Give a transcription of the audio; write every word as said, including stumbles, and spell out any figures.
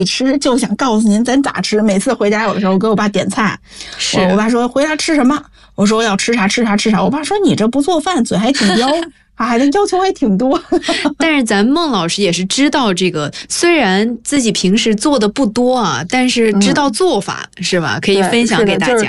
吃就想告诉您咱咋吃。每次回家有的时候给我爸点菜， 是我我爸说回家吃什么，我说要吃啥吃啥吃啥，我爸说你这不做饭嘴还挺刁啊，要求还挺多。 但是咱孟老师也是知道这个，虽然自己平时做的不多啊，但是知道做法、嗯、是吧？可以分享给大家。